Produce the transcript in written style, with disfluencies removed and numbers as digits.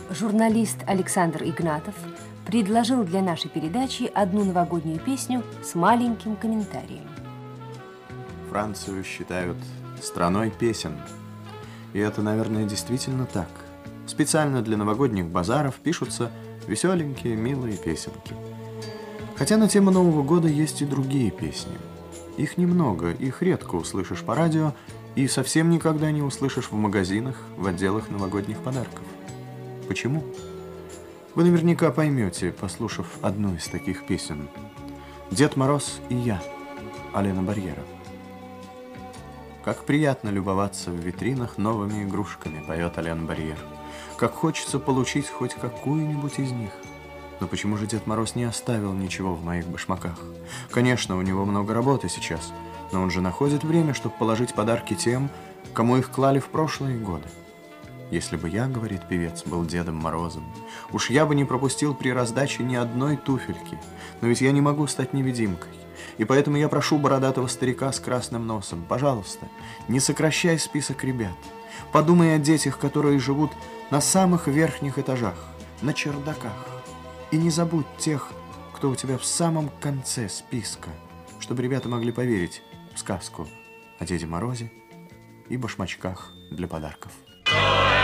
Журналист Александр Игнатов предложил для нашей передачи одну новогоднюю песню с маленьким комментарием. Францию считают страной песен. И это, наверное, действительно так. Специально для новогодних базаров пишутся веселенькие, милые песенки. Хотя на тему Нового года есть и другие песни. Их немного, их редко услышишь по радио и совсем никогда не услышишь в магазинах, в отделах новогодних подарков. Почему? Вы наверняка поймете, послушав одну из таких песен. «Дед Мороз и я» Алена Барьера. «Как приятно любоваться в витринах новыми игрушками», поет Ален Барьер. «Как хочется получить хоть какую-нибудь из них. Но почему же Дед Мороз не оставил ничего в моих башмаках? Конечно, у него много работы сейчас, но он же находит время, чтобы положить подарки тем, кому их клали в прошлые годы. Если бы я, говорит певец, был Дедом Морозом, уж я бы не пропустил при раздаче ни одной туфельки. Но ведь я не могу стать невидимкой. И поэтому я прошу бородатого старика с красным носом, пожалуйста, не сокращай список ребят. Подумай о детях, которые живут на самых верхних этажах, на чердаках. И не забудь тех, кто у тебя в самом конце списка, чтобы ребята могли поверить в сказку о Деде Морозе и башмачках для подарков».